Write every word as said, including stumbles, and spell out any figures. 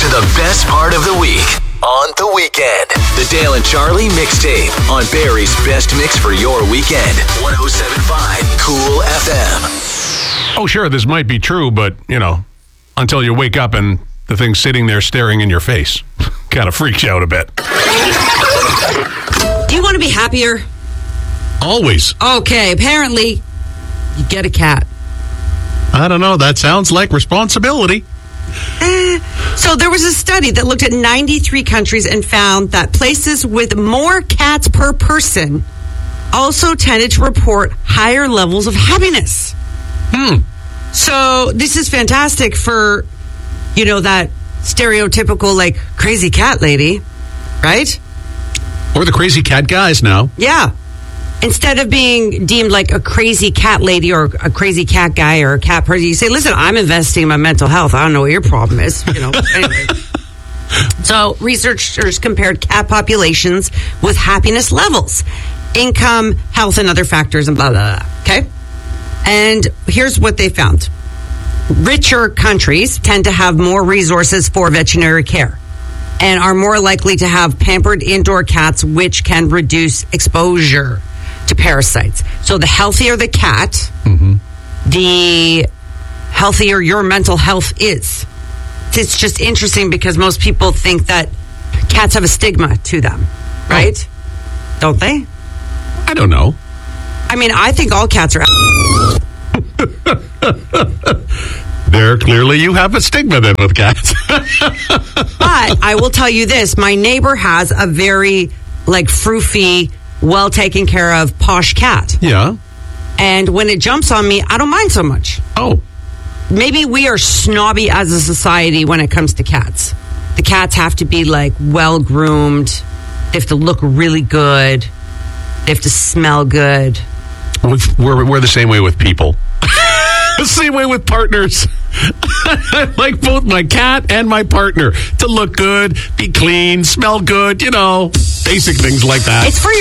to the best part of the week on The Weekend. The Dale and Charlie Mixtape on Barrie's best mix for your weekend. one oh seven point five Cool F M. Oh, sure, this might be true, but, you know, until you wake up and the thing's sitting there staring in your face. Kind of freaks you out a bit. Do you want to be happier? Always. Okay, apparently you get a cat. I don't know. That sounds like responsibility. Eh. So there was a study that looked at ninety-three countries and found that places with more cats per person also tended to report higher levels of happiness. Hmm. So this is fantastic for, you know, that stereotypical, like, crazy cat lady, right? Or the crazy cat guys now. Yeah. Instead of being deemed like a crazy cat lady or a crazy cat guy or a cat person, you say, listen, I'm investing in my mental health. I don't know what your problem is. You know, anyway. So researchers compared cat populations with happiness levels, income, health, and other factors, and blah, blah, blah. Okay? And here's what they found. Richer countries tend to have more resources for veterinary care and are more likely to have pampered indoor cats, which can reduce exposure to parasites. So the healthier the cat, mm-hmm. the healthier your mental health is. It's just interesting because most people think that cats have a stigma to them, right? Oh. Don't they? I don't know. I mean, I think all cats are... There, clearly you have a stigma then with cats. But I will tell you this. My neighbor has a very, like, froofy, well taken care of, posh cat. Yeah. And when it jumps on me, I don't mind so much. Oh. Maybe we are snobby as a society when it comes to cats. The cats have to be, like, well-groomed. They have to look really good. They have to smell good. We're, we're the same way with people. The same way with partners. I like both my cat and my partner to look good, be clean, smell good, you know, basic things like that. It's for